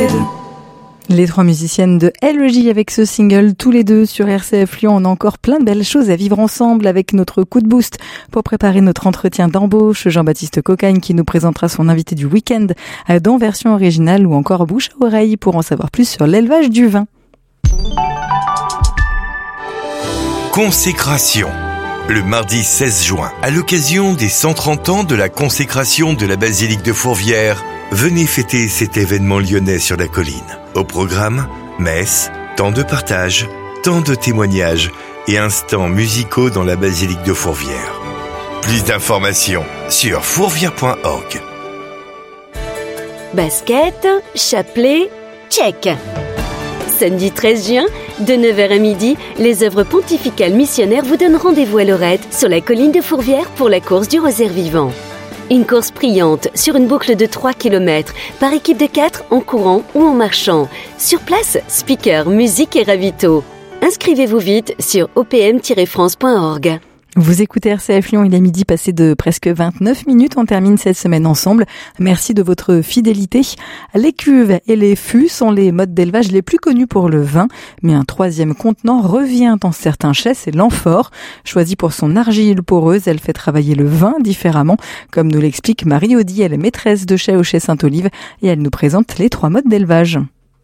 les deux. Les trois musiciennes de LEJ avec ce single, tous les deux sur RCF Lyon. On a encore plein de belles choses à vivre ensemble avec notre coup de boost pour préparer notre entretien d'embauche. Jean-Baptiste Cocagne qui nous présentera son invité du week-end dans version originale ou encore bouche à oreille pour en savoir plus sur l'élevage du vin. Consécration. Le mardi 16 juin, à l'occasion des 130 ans de la consécration de la basilique de Fourvière, venez fêter cet événement lyonnais sur la colline. Au programme, messe, temps de partage, temps de témoignages et instants musicaux dans la basilique de Fourvière. Plus d'informations sur fourvière.org. Basket, chapelet, check. Samedi 13 juin, de 9h à midi, les œuvres pontificales missionnaires vous donnent rendez-vous à Lorette, sur la colline de Fourvière pour la course du rosaire vivant. Une course priante sur une boucle de 3 km, par équipe de 4 en courant ou en marchant. Sur place, speaker, musique et ravito. Inscrivez-vous vite sur opm-france.org. Vous écoutez RCF Lyon, il est midi passé de presque 29 minutes. On termine cette semaine ensemble. Merci de votre fidélité. Les cuves et les fûts sont les modes d'élevage les plus connus pour le vin. Mais un troisième contenant revient dans certains chais, c'est l'amphore. Choisie pour son argile poreuse, elle fait travailler le vin différemment. Comme nous l'explique Marie Audy, elle est maîtresse de chai au chai Saint-Olive et elle nous présente les 3 modes d'élevage.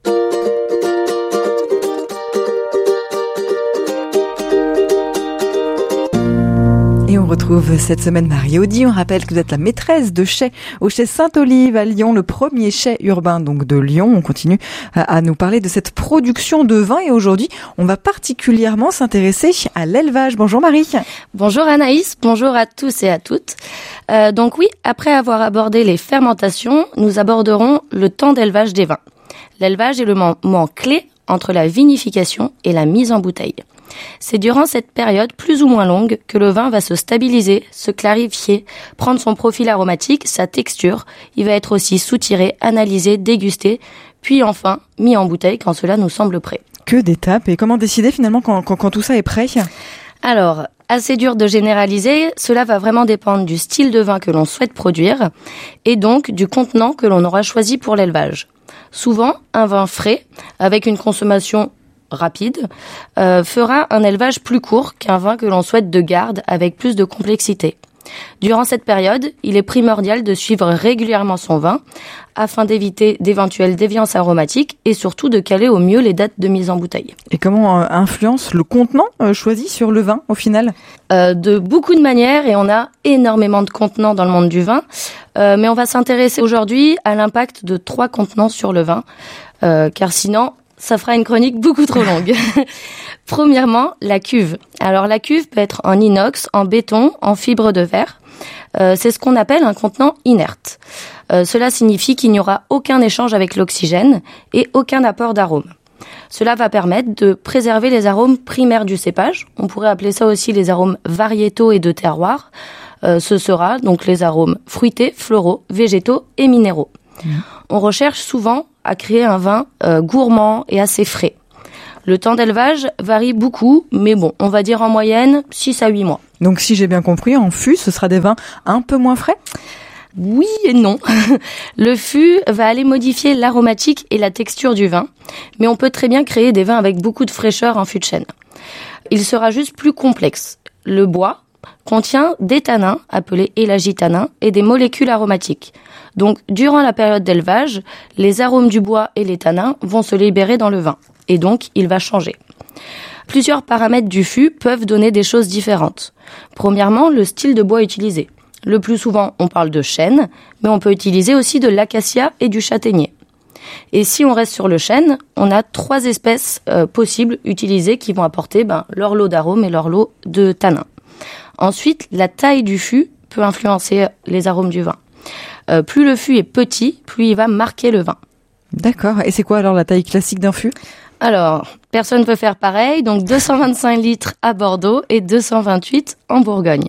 Et on retrouve cette semaine Marie Audy. On rappelle que vous êtes la maîtresse de chai au chai Saint-Olive à Lyon, le premier chai urbain donc de Lyon. On continue à nous parler de cette production de vin et aujourd'hui, on va particulièrement s'intéresser à l'élevage. Bonjour Marie. Bonjour Anaïs, bonjour à tous et à toutes. Donc oui, après avoir abordé les fermentations, nous aborderons le temps d'élevage des vins. L'élevage est le moment clé entre la vinification et la mise en bouteille. C'est durant cette période plus ou moins longue que le vin va se stabiliser, se clarifier, prendre son profil aromatique, sa texture. Il va être aussi soutiré, analysé, dégusté, puis enfin mis en bouteille quand cela nous semble prêt. Que d'étapes et comment décider finalement quand tout ça est prêt ? Alors, assez dur de généraliser, cela va vraiment dépendre du style de vin que l'on souhaite produire et donc du contenant que l'on aura choisi pour l'élevage. Souvent, un vin frais, avec une consommation rapide, fera un élevage plus court qu'un vin que l'on souhaite de garde avec plus de complexité. Durant cette période, il est primordial de suivre régulièrement son vin afin d'éviter d'éventuelles déviances aromatiques et surtout de caler au mieux les dates de mise en bouteille. Et comment influence le contenant choisi sur le vin au final ? De beaucoup de manières et on a énormément de contenants dans le monde du vin, mais on va s'intéresser aujourd'hui à l'impact de 3 contenants sur le vin, car sinon ça fera une chronique beaucoup trop longue. Premièrement, la cuve. Alors la cuve peut être en inox, en béton, en fibre de verre. C'est ce qu'on appelle un contenant inerte. Cela signifie qu'il n'y aura aucun échange avec l'oxygène et aucun apport d'arôme. Cela va permettre de préserver les arômes primaires du cépage. On pourrait appeler ça aussi les arômes variétaux et de terroir. Ce sera donc les arômes fruités, floraux, végétaux et minéraux. On recherche souvent à créer un vin gourmand et assez frais. Le temps d'élevage varie beaucoup, mais bon, on va dire en moyenne 6 à 8 mois. Donc si j'ai bien compris, en fût, ce sera des vins un peu moins frais ? Oui et non. Le fût va aller modifier l'aromatique et la texture du vin, mais on peut très bien créer des vins avec beaucoup de fraîcheur en fût de chêne. Il sera juste plus complexe. Le bois contient des tanins, appelés élagitanins, et des molécules aromatiques. Donc, durant la période d'élevage, les arômes du bois et les tanins vont se libérer dans le vin, et donc il va changer. Plusieurs paramètres du fût peuvent donner des choses différentes. Premièrement, le style de bois utilisé. Le plus souvent, on parle de chêne, mais on peut utiliser aussi de l'acacia et du châtaignier. Et si on reste sur le chêne, on a 3 espèces possibles utilisées qui vont apporter leur lot d'arômes et leur lot de tanins. Ensuite, la taille du fût peut influencer les arômes du vin. Plus le fût est petit, plus il va marquer le vin. D'accord. Et c'est quoi alors la taille classique d'un fût ? Alors, personne ne peut faire pareil, donc 225 litres à Bordeaux et 228 en Bourgogne.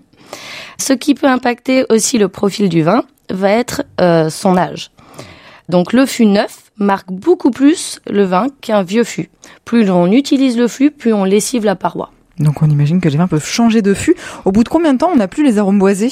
Ce qui peut impacter aussi le profil du vin va être son âge. Donc le fût neuf marque beaucoup plus le vin qu'un vieux fût. Plus on utilise le fût, plus on lessive la paroi. Donc on imagine que les vins peuvent changer de fût. Au bout de combien de temps on n'a plus les arômes boisés ?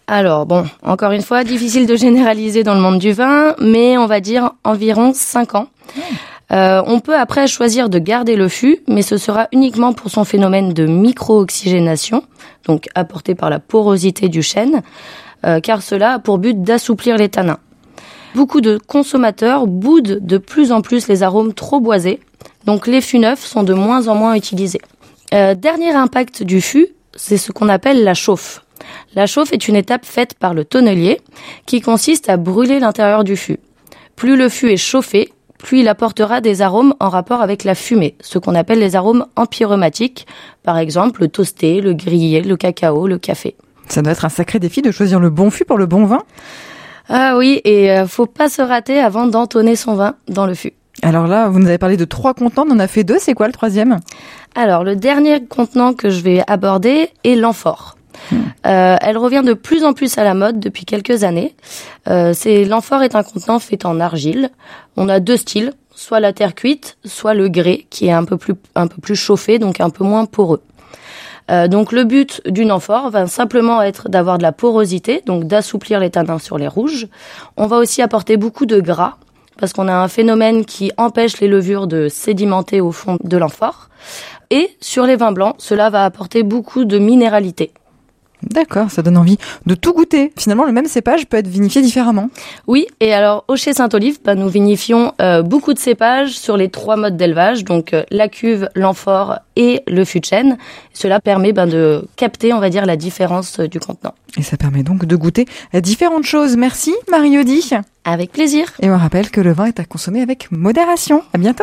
Alors bon, encore une fois, difficile de généraliser dans le monde du vin, mais on va dire environ 5 ans. On peut après choisir de garder le fût, mais ce sera uniquement pour son phénomène de micro-oxygénation, donc apporté par la porosité du chêne, car cela a pour but d'assouplir les tanins. Beaucoup de consommateurs boudent de plus en plus les arômes trop boisés, donc les fûts neufs sont de moins en moins utilisés. Dernier impact du fût, c'est ce qu'on appelle la chauffe. La chauffe est une étape faite par le tonnelier qui consiste à brûler l'intérieur du fût. Plus le fût est chauffé, plus il apportera des arômes en rapport avec la fumée, ce qu'on appelle les arômes empyromatiques, par exemple le toasté, le grillé, le cacao, le café. Ça doit être un sacré défi de choisir le bon fût pour le bon vin. Ah oui, et faut pas se rater avant d'entonner son vin dans le fût. Alors là, vous nous avez parlé de 3 contenants, on en a fait 2, c'est quoi le 3e ? Alors, le dernier contenant que je vais aborder est l'amphore. Elle revient de plus en plus à la mode depuis quelques années. L'amphore est un contenant fait en argile. On a 2 styles, soit la terre cuite, soit le grès, qui est un peu plus chauffé, donc un peu moins poreux. Donc le but d'une amphore va simplement être d'avoir de la porosité, donc d'assouplir les tanins sur les rouges. On va aussi apporter beaucoup de gras, parce qu'on a un phénomène qui empêche les levures de sédimenter au fond de l'amphore. Et sur les vins blancs, cela va apporter beaucoup de minéralité. D'accord, ça donne envie de tout goûter. Finalement, le même cépage peut être vinifié différemment. Oui, et alors au Chai Saint-Olive, nous vinifions beaucoup de cépages sur les 3 modes d'élevage, donc la cuve, l'amphore et le fût de chêne. Cela permet de capter, on va dire, la différence du contenant. Et ça permet donc de goûter à différentes choses. Merci Marie-Odie. Avec plaisir. Et on rappelle que le vin est à consommer avec modération. À bientôt.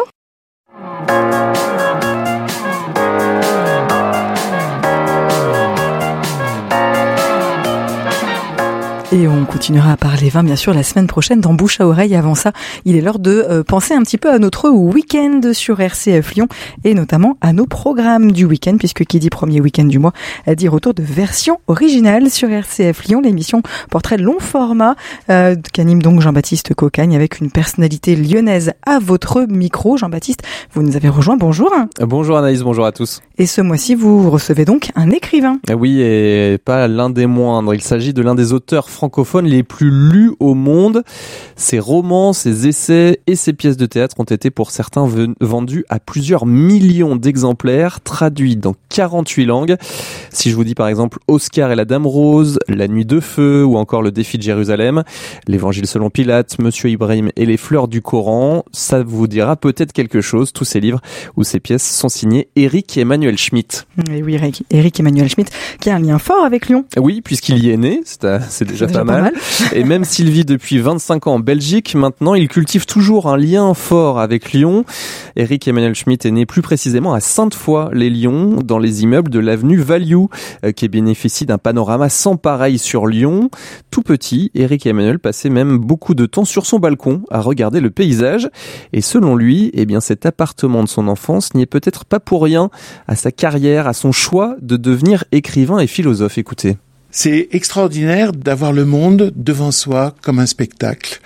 Et on continuera à parler vin, bien sûr, la semaine prochaine dans Bouche à Oreille. Avant ça, il est l'heure de penser un petit peu à notre week-end sur RCF Lyon et notamment à nos programmes du week-end, puisque qui dit premier week-end du mois, dit retour de version originale sur RCF Lyon, l'émission portrait long format qu'anime donc Jean-Baptiste Cocagne avec une personnalité lyonnaise à votre micro. Jean-Baptiste, vous nous avez rejoint, bonjour. Bonjour Anaïs, bonjour à tous. Et ce mois-ci, vous recevez donc un écrivain. Oui, et pas l'un des moindres. Il s'agit de l'un des auteurs francophones les plus lus au monde. Ses romans, ses essais et ses pièces de théâtre ont été pour certains vendus à plusieurs millions d'exemplaires, traduits dans 48 langues. Si je vous dis par exemple Oscar et la Dame Rose, La Nuit de Feu ou encore Le Défi de Jérusalem, L'Évangile selon Pilate, Monsieur Ibrahim et les fleurs du Coran, ça vous dira peut-être quelque chose. Tous ces livres ou ces pièces sont signés Éric Emmanuel Schmitt. Et oui, Éric Emmanuel Schmitt, qui a un lien fort avec Lyon. Oui, puisqu'il y est né, c'est déjà pas mal. Et même s'il vit depuis 25 ans en Belgique, maintenant il cultive toujours un lien fort avec Lyon. Éric Emmanuel Schmitt est né plus précisément à Sainte-Foy-les-Lyons, dans les immeubles de l'avenue Value, qui bénéficie d'un panorama sans pareil sur Lyon. Tout petit, Éric Emmanuel passait même beaucoup de temps sur son balcon à regarder le paysage. Et selon lui, cet appartement de son enfance n'y est peut-être pas pour rien à sa carrière, à son choix de devenir écrivain et philosophe. Écoutez. C'est extraordinaire d'avoir le monde devant soi comme un spectacle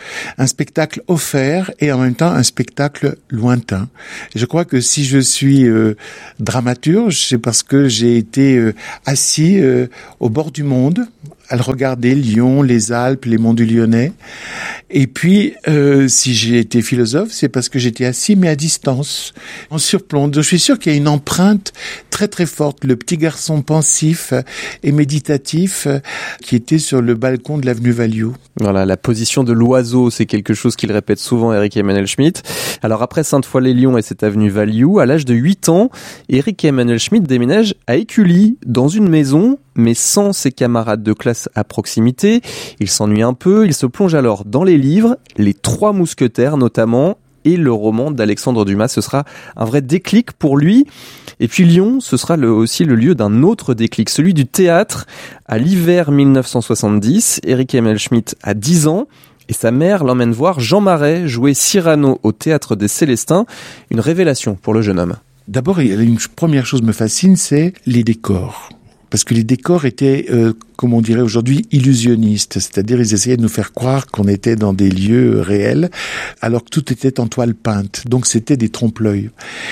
offert et en même temps un spectacle lointain. Je crois que si je suis dramaturge, c'est parce que j'ai été assis au bord du monde, à le regarder, Lyon, les Alpes, les monts du Lyonnais. Et puis, si j'ai été philosophe, c'est parce que j'étais assis, mais à distance, en surplomb. Je suis sûr qu'il y a une empreinte très très forte. Le petit garçon pensif et méditatif qui était sur le balcon de l'avenue Value. Voilà, la position de l'oiseau, c'est quelque chose qu'il répète souvent, Éric Emmanuel Schmitt. Alors après Sainte-Foy-les-Lyons et cette avenue Value, à l'âge de 8 ans, Éric Emmanuel Schmitt déménage à Écully, dans une maison, mais sans ses camarades de classe à proximité. Il s'ennuie un peu, il se plonge alors dans les livres, Les Trois Mousquetaires notamment, et le roman d'Alexandre Dumas. Ce sera un vrai déclic pour lui. Et puis Lyon, ce sera aussi le lieu d'un autre déclic, celui du théâtre. À l'hiver 1970, Éric Emmanuel Schmitt a 10 ans. Et sa mère l'emmène voir Jean Marais jouer Cyrano au Théâtre des Célestins. Une révélation pour le jeune homme. D'abord, une première chose me fascine, c'est les décors. parce que les décors étaient, comme on dirait aujourd'hui, illusionnistes. C'est-à-dire, ils essayaient de nous faire croire qu'on était dans des lieux réels, alors que tout était en toile peinte. Donc, c'était des trompe-l'œil.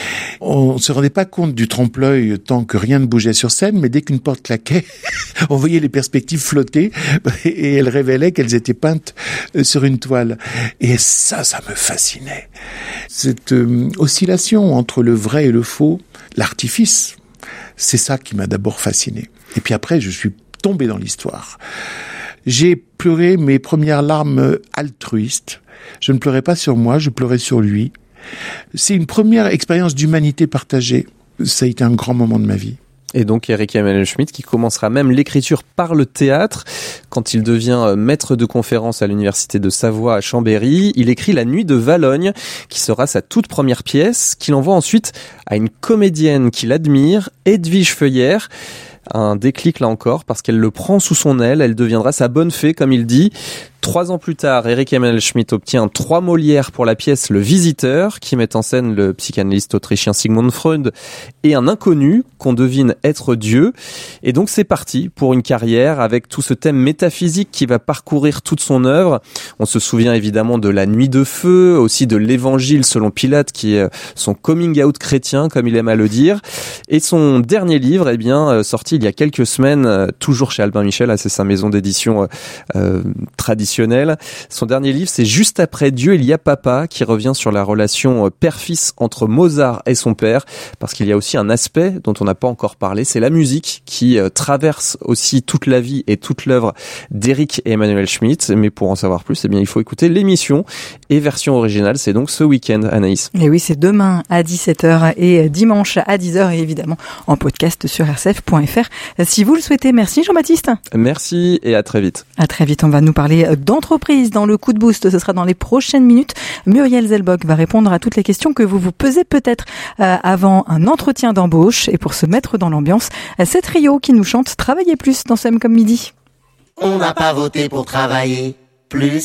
On se rendait pas compte du trompe-l'œil tant que rien ne bougeait sur scène, mais dès qu'une porte claquait, on voyait les perspectives flotter et elles révélaient qu'elles étaient peintes sur une toile. Et ça me fascinait. Cette oscillation entre le vrai et le faux, l'artifice, c'est ça qui m'a d'abord fasciné. Et puis après, je suis tombé dans l'histoire. J'ai pleuré mes premières larmes altruistes. Je ne pleurais pas sur moi, je pleurais sur lui. C'est une première expérience d'humanité partagée. Ça a été un grand moment de ma vie. Et donc Eric Emmanuel Schmitt qui commencera même l'écriture par le théâtre quand il devient maître de conférence à l'université de Savoie à Chambéry. Il écrit La Nuit de Valogne qui sera sa toute première pièce qu'il envoie ensuite à une comédienne qu'il admire, Edwige Feuillère. Un déclic là encore parce qu'elle le prend sous son aile, elle deviendra sa bonne fée comme il dit. 3 ans plus tard, Eric Emmanuel Schmitt obtient 3 Molières pour la pièce Le Visiteur, qui met en scène le psychanalyste autrichien Sigmund Freud et un inconnu qu'on devine être Dieu. Et donc c'est parti pour une carrière avec tout ce thème métaphysique qui va parcourir toute son œuvre. On se souvient évidemment de La Nuit de Feu, aussi de l'Évangile selon Pilate, qui est son coming out chrétien, comme il aime à le dire. Et son dernier livre, sorti il y a quelques semaines, toujours chez Albin Michel, c'est sa maison d'édition traditionnelle. Son dernier livre, c'est Juste après Dieu, il y a papa, qui revient sur la relation père-fils entre Mozart et son père, parce qu'il y a aussi un aspect dont on n'a pas encore parlé, c'est la musique qui traverse aussi toute la vie et toute l'œuvre d'Eric Emmanuel Schmitt. Mais pour en savoir plus, il faut écouter l'émission et version originale, c'est donc ce week-end, Anaïs. Et oui, c'est demain à 17h et dimanche à 10h et évidemment en podcast sur rcf.fr si vous le souhaitez. Merci Jean-Baptiste. Merci et à très vite. À très vite, on va nous parler d'entreprise dans le coup de boost, ce sera dans les prochaines minutes. Muriel Zelbock va répondre à toutes les questions que vous vous posez peut-être avant un entretien d'embauche. Et pour se mettre dans l'ambiance, c'est Trio qui nous chante Travailler plus dans Somme comme midi. On n'a pas voté pour travailler plus.